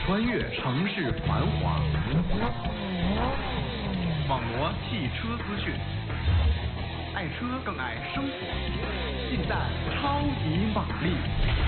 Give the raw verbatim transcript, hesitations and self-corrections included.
穿越城市繁华，网罗汽车资讯，爱车更爱生活，尽在超级玛丽。